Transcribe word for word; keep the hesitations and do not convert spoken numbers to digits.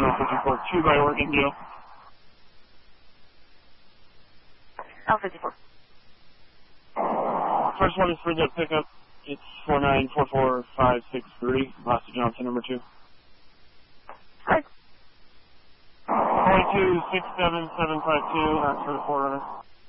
Toronto fifty-four two by Oregon Deal. L fifty-four. First one is for the pickup. It's four nine four four five six three. Last to Johnson, number two. Hi. Point two six seven seven five two. That's for the Forerunner.